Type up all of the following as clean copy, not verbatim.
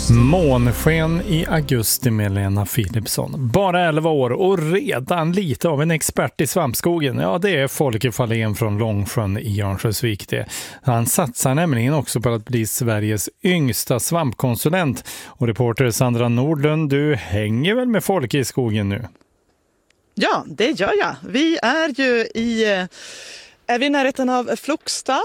Månsken i augusti med Lena Philipsson. Bara 11 år och redan lite av en expert i svampskogen. Ja, det är Folke Fahlén från Långsjön i Örnsköldsvik det. Han satsar nämligen också på att bli Sveriges yngsta svampkonsulent. Och reporter Sandra Nordlund, du hänger väl med Folke i skogen nu? Ja, det gör jag. Vi är ju är vi i närheten av Flogsta?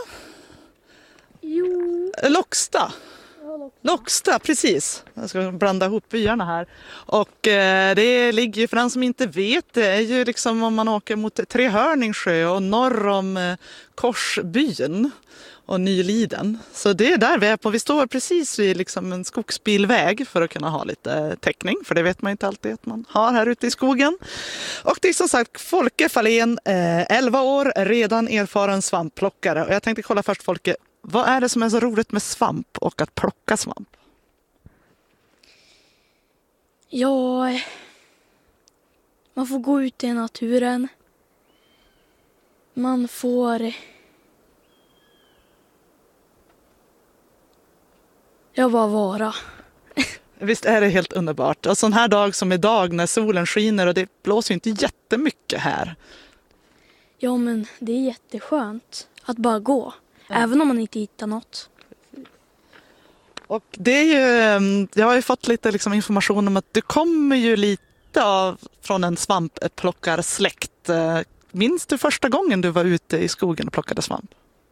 Jo. Locksta, precis. Jag ska blanda ihop byarna här. Och det ligger ju, för den som inte vet, det är ju liksom om man åker mot Trehörningsjö och norr om Korsbyn och Nyliden. Så det är där vi är på. Vi står precis vid liksom en skogsbilväg för att kunna ha lite täckning. För det vet man inte alltid att man har här ute i skogen. Och det är som sagt Folke Fahlén, 11 år, redan erfaren svampplockare. Och jag tänkte kolla först Folke, vad är det som är så roligt med svamp och att plocka svamp? Ja, man får gå ut i naturen. Man får... Jag bara vara. Visst är det helt underbart. Och sån här dag som idag när solen skiner och det blåser ju inte jättemycket här. Ja, men det är jätteskönt att bara gå. Ja. Även om man inte hittar något. Och det är ju, jag har ju fått lite liksom information om att du kommer ju lite från en svampplockarsläkt. Minns du första gången du var ute i skogen och plockade svamp?